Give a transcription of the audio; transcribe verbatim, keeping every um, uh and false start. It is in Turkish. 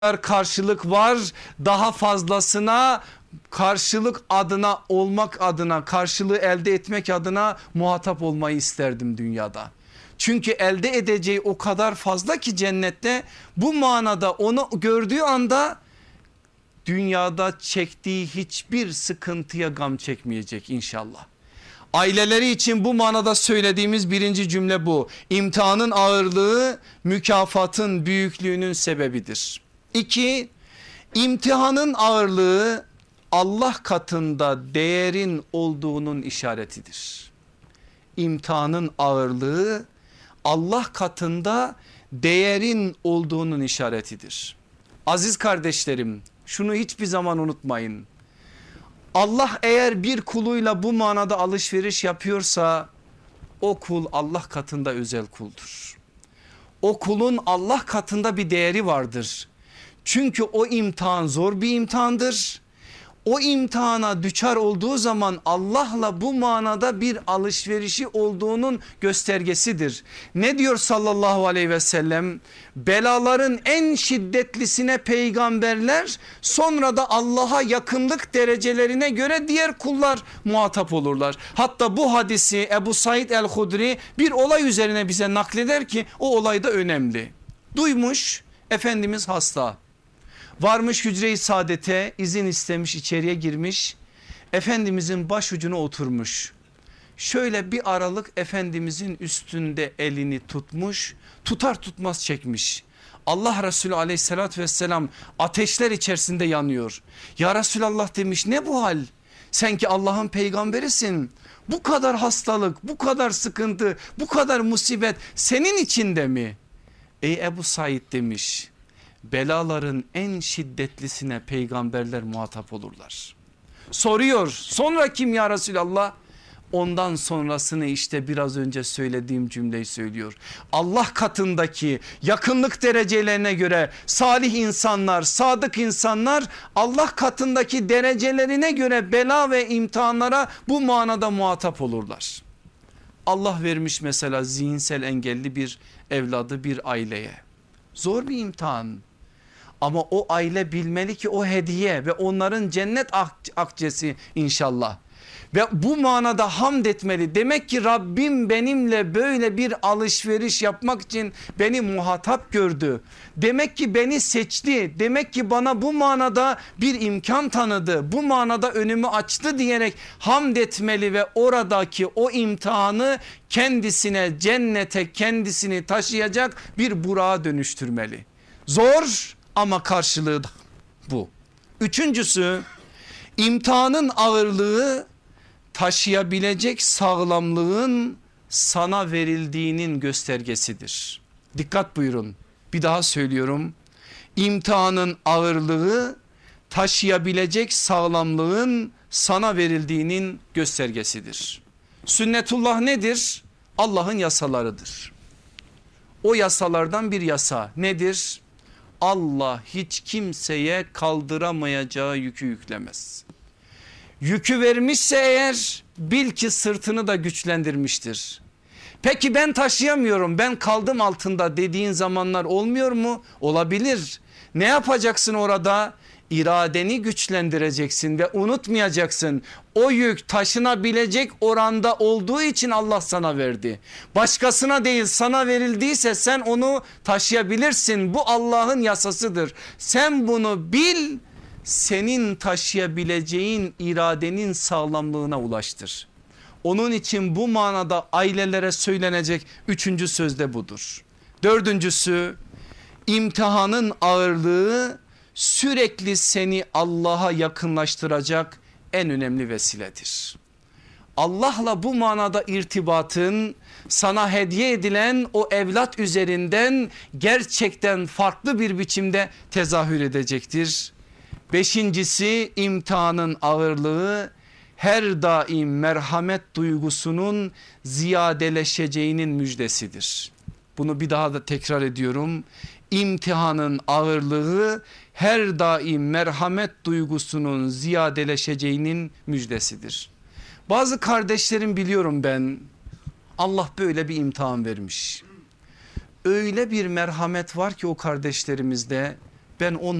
karşılık var, daha fazlasına karşılık adına olmak adına, karşılığı elde etmek adına muhatap olmayı isterdim dünyada. Çünkü elde edeceği o kadar fazla ki cennette, bu manada onu gördüğü anda dünyada çektiği hiçbir sıkıntıya gam çekmeyecek inşallah. Aileleri için bu manada söylediğimiz birinci cümle bu. İmtihanın ağırlığı mükafatın büyüklüğünün sebebidir. İki, imtihanın ağırlığı Allah katında değerin olduğunun işaretidir. İmtihanın ağırlığı Allah katında değerin olduğunun işaretidir. Aziz kardeşlerim, şunu hiçbir zaman unutmayın. Allah eğer bir kuluyla bu manada alışveriş yapıyorsa, o kul Allah katında özel kuldur. O kulun Allah katında bir değeri vardır. Çünkü o imtihan zor bir imtihandır. O imtihana düçar olduğu zaman Allah'la bu manada bir alışverişi olduğunun göstergesidir. Ne diyor sallallahu aleyhi ve sellem? Belaların en şiddetlisine peygamberler, sonra da Allah'a yakınlık derecelerine göre diğer kullar muhatap olurlar. Hatta bu hadisi Ebu Said el-Hudri bir olay üzerine bize nakleder ki o olay da önemli. Duymuş, Efendimiz hasta. Varmış hücre-i saadete, izin istemiş, içeriye girmiş. Efendimizin başucuna oturmuş. Şöyle bir aralık Efendimizin üstünde elini tutmuş, tutar tutmaz çekmiş. Allah Resulü aleyhissalatü vesselam ateşler içerisinde yanıyor. Ya Resulallah demiş, ne bu hal? Sen ki Allah'ın peygamberisin. Bu kadar hastalık, bu kadar sıkıntı, bu kadar musibet senin içinde mi? Ey Ebu Said demiş, belaların en şiddetlisine peygamberler muhatap olurlar. Soruyor, sonra kim ya Resulallah? Ondan sonrasını işte biraz önce söylediğim cümleyi söylüyor. Allah katındaki yakınlık derecelerine göre salih insanlar, sadık insanlar Allah katındaki derecelerine göre bela ve imtihanlara bu manada muhatap olurlar. Allah vermiş mesela zihinsel engelli bir evladı bir aileye. Zor bir imtihan. Ama o aile bilmeli ki o hediye ve onların cennet akçesi inşallah. Ve bu manada hamd etmeli. Demek ki Rabbim benimle böyle bir alışveriş yapmak için beni muhatap gördü. Demek ki beni seçti. Demek ki bana bu manada bir imkan tanıdı. Bu manada önümü açtı diyerek hamd etmeli ve oradaki o imtihanı kendisine, cennete kendisini taşıyacak bir burağa dönüştürmeli. Zor ama karşılığı da bu. Üçüncüsü, imtihanın ağırlığı taşıyabilecek sağlamlığın sana verildiğinin göstergesidir. Dikkat buyurun, bir daha söylüyorum. İmtihanın ağırlığı taşıyabilecek sağlamlığın sana verildiğinin göstergesidir. Sünnetullah nedir? Allah'ın yasalarıdır. O yasalardan bir yasa nedir? Allah hiç kimseye kaldıramayacağı yükü yüklemez. Yükü vermişse eğer bil ki sırtını da güçlendirmiştir. Peki ben taşıyamıyorum, ben kaldım altında dediğin zamanlar olmuyor mu? Olabilir. Ne yapacaksın orada? İradeni güçlendireceksin ve unutmayacaksın. O yük taşınabilecek oranda olduğu için Allah sana verdi. Başkasına değil, sana verildiyse sen onu taşıyabilirsin. Bu Allah'ın yasasıdır. Sen bunu bil, senin taşıyabileceğin iradenin sağlamlığına ulaştır. Onun için bu manada ailelere söylenecek üçüncü söz de budur. Dördüncüsü, imtihanın ağırlığı sürekli seni Allah'a yakınlaştıracak en önemli vesiledir. Allah'la bu manada irtibatın sana hediye edilen o evlat üzerinden gerçekten farklı bir biçimde tezahür edecektir. Beşincisi, imtihanın ağırlığı her daim merhamet duygusunun ziyadeleşeceğinin müjdesidir. Bunu bir daha da tekrar ediyorum. İmtihanın ağırlığı her daim merhamet duygusunun ziyadeleşeceğinin müjdesidir. Bazı kardeşlerim biliyorum ben, Allah böyle bir imtihan vermiş. Öyle bir merhamet var ki o kardeşlerimizde, Ben o